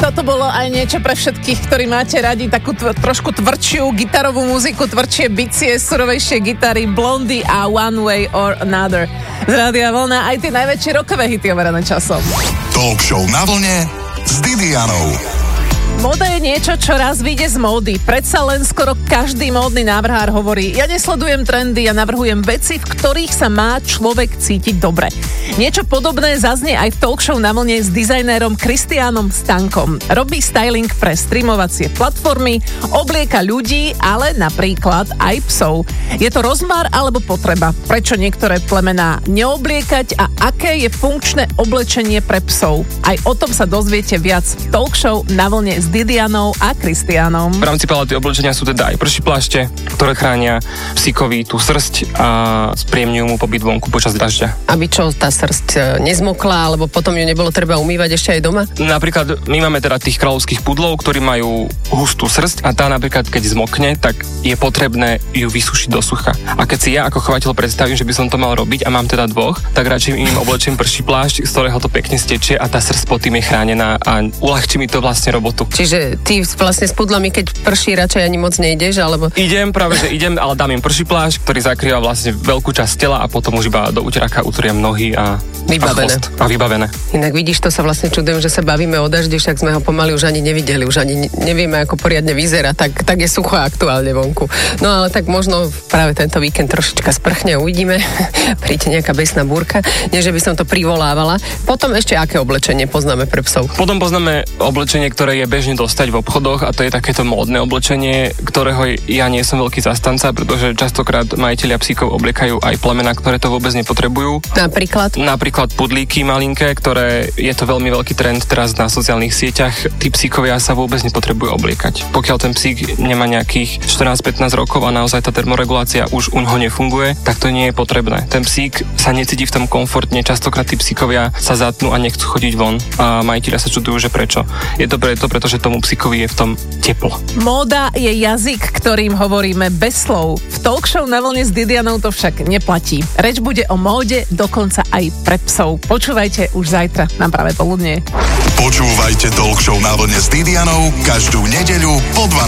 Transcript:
toto bolo aj niečo pre všetkých, ktorí máte radi takú trošku tvrdšiu gitarovú muziku, tvrdšie bicie, surovejšie gitary, Blondie a One Way or Another. Z Rádia Vlna aj tie najväčšie rockové hity overené časom. Talk show na vlne s Didianou. Móda je niečo, čo raz vyjde z módy. Predsa len skoro každý módny návrhár hovorí: ja nesledujem trendy, ja navrhujem veci, v ktorých sa má človek cítiť dobre. Niečo podobné zaznie aj v talk show na vlne s dizajnérom Kristiánom Stankom. Robí styling pre streamovacie platformy, oblieka ľudí, ale napríklad aj psov. Je to rozmar alebo potreba? Prečo niektoré plemená neobliekať a aké je funkčné oblečenie pre psov? Aj o tom sa dozviete viac v talk show na vlne s Didianou a Kristiánom. V rámci palety oblečenia sú teda aj prší plášte, ktoré chránia psíkovi tú srsť a spríjemňujú mu pobyt vonku počas dažďa. Aby čo, tá srsť nezmokla, alebo potom ju nebolo treba umývať ešte aj doma? Napríklad my máme teda tých kráľovských pudlov, ktorí majú hustú srsť a tá napríklad keď zmokne, tak je potrebné ju vysušiť do sucha. A keď si ja ako chovateľ predstavím, že by som to mal robiť a mám teda dvoch, tak radšej im oblečím prší plášť, z ktorého to pekne stečie a tá srsť pod tým je chránená a uľahčí mi to vlastne robotu. Čiže ty vlastne s pudlami, keď prší, radšej ani moc nejdeš, alebo... Idem, ale dám im prší plášť, ktorý zakrýva vlastne veľkú časť tela a potom už iba do uteráka utriem nohy a chvost. A vybavené. Inak vidíš, to sa vlastne čudujem, že sa bavíme o daždi, však sme ho pomaly už ani nevideli, už ani nevieme, ako poriadne vyzerá, tak je sucho aktuálne vonku. No ale tak možno práve tento víkend trošička sprchne, uvidíme, príde nejaká besná búrka, nie že by som to privolávala. Potom ešte aké oblečenie poznáme pre psov? Potom poznáme oblečenie, ktoré je bežne dostať v obchodoch a to je takéto módne oblečenie, ktorého ja nie som veľký zastanca, pretože častokrát majitelia psíkov obliekajú aj plemená, ktoré to vôbec nepotrebujú. Napríklad pudlíky malinké, ktoré je to veľmi veľký trend teraz na sociálnych sieťach. Tí psíkovia sa vôbec nepotrebujú obliekať. Pokiaľ ten psík nemá nejakých 14-15 rokov a naozaj tá termoregulácia už u neho nefunguje, tak to nie je potrebné. Ten psík sa necíti v tom komfortne, častokrát tí psíkovia sa zatnú a nechcú chodiť von a majitelia sa čudujú, že prečo. Je to pretože tomu psíkovi je v tom teplo. Móda je jazyk, ktorým hovoríme bez slov. V talk show na vlne s Didianou to však neplatí. Reč bude o móde, dokonca aj pre psov. Počúvajte už zajtra na Pravé poludnie. Počúvajte talk show na vlne s Didianou každú nedeľu po 12.